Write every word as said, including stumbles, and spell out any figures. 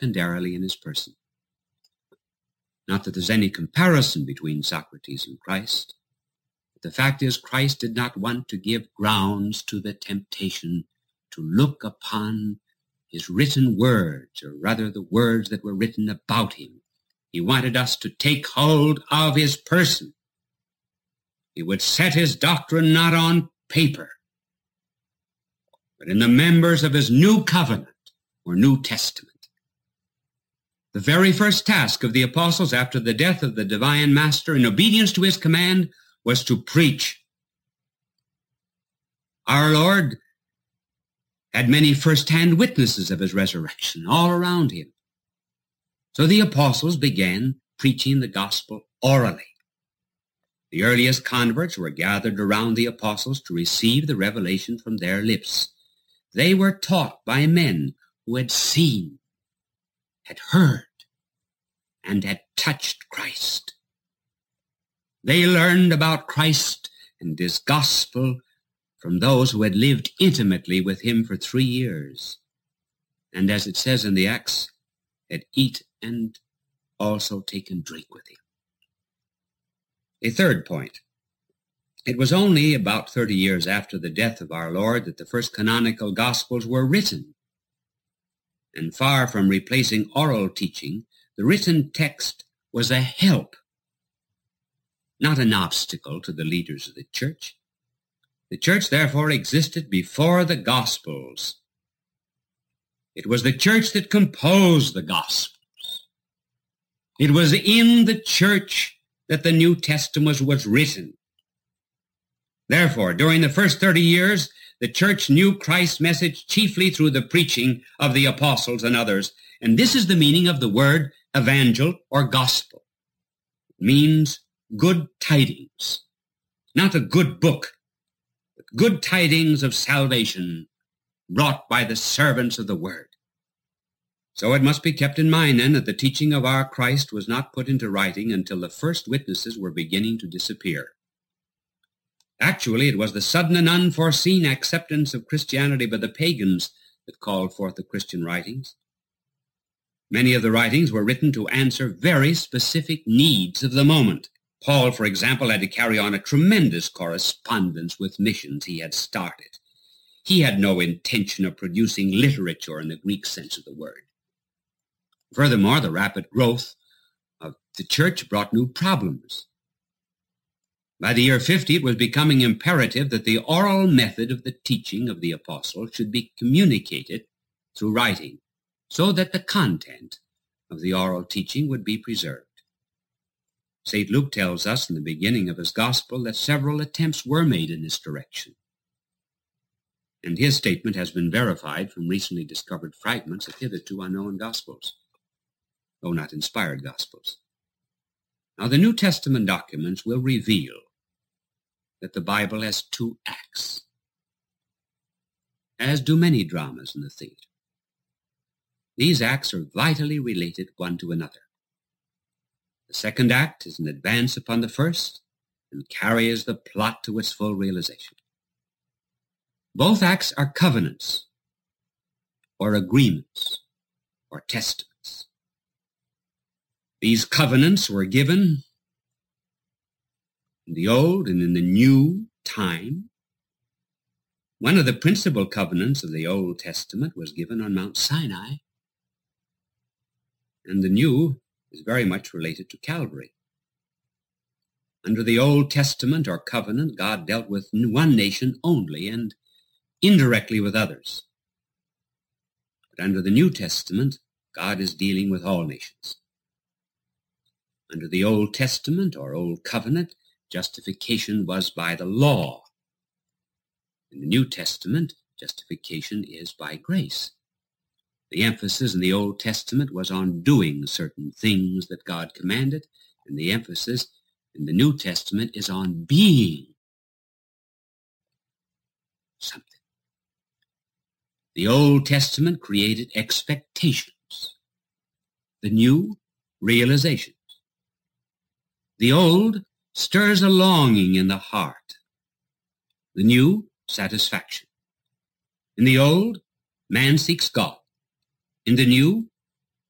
secondarily in his person. Not that there's any comparison between Socrates and Christ. But the fact is, Christ did not want to give grounds to the temptation to look upon his written words, or rather the words that were written about him. He wanted us to take hold of his person. He would set his doctrine not on paper, but in the members of his new covenant or New Testament. The very first task of the apostles after the death of the divine Master, in obedience to his command, was to preach. Our Lord had many first-hand witnesses of his resurrection all around him. So the apostles began preaching the gospel orally. The earliest converts were gathered around the apostles to receive the revelation from their lips. They were taught by men who had seen, had heard, and had touched Christ. They learned about Christ and his gospel from those who had lived intimately with him for three years, and as it says in the Acts, had eat and also taken drink with him. A third point. It was only about thirty years after the death of our Lord that the first canonical Gospels were written. And far from replacing oral teaching, the written text was a help, not an obstacle to the leaders of the church. The church, therefore, existed before the Gospels. It was the church that composed the Gospels. It was in the church that the New Testament was written. Therefore, during the first thirty years, the church knew Christ's message chiefly through the preaching of the apostles and others, and this is the meaning of the word evangel or gospel. It means good tidings, not a good book, but good tidings of salvation brought by the servants of the word. So it must be kept in mind, then, that the teaching of our Christ was not put into writing until the first witnesses were beginning to disappear. Actually, it was the sudden and unforeseen acceptance of Christianity by the pagans that called forth the Christian writings. Many of the writings were written to answer very specific needs of the moment. Paul, for example, had to carry on a tremendous correspondence with missions he had started. He had no intention of producing literature in the Greek sense of the word. Furthermore, the rapid growth of the church brought new problems. By the year fifty, it was becoming imperative that the oral method of the teaching of the apostles should be communicated through writing, so that the content of the oral teaching would be preserved. Saint Luke tells us in the beginning of his gospel that several attempts were made in this direction, and his statement has been verified from recently discovered fragments of hitherto unknown gospels, though not inspired gospels. Now, the New Testament documents will reveal that the Bible has two acts, as do many dramas in the theater. These acts are vitally related one to another. The second act is an advance upon the first and carries the plot to its full realization. Both acts are covenants, or agreements, or testaments. These covenants were given in the Old and in the New time. One of the principal covenants of the Old Testament was given on Mount Sinai, and the New is very much related to Calvary. Under the Old Testament or covenant, God dealt with one nation only and indirectly with others. But under the New Testament, God is dealing with all nations. Under the Old Testament or Old Covenant, justification was by the law. In the New Testament, justification is by grace. The emphasis in the Old Testament was on doing certain things that God commanded, and the emphasis in the New Testament is on being something. The Old Testament created expectations, the New, realizations. The Old stirs a longing in the heart, the New, satisfaction. In the Old, man seeks God. In the New,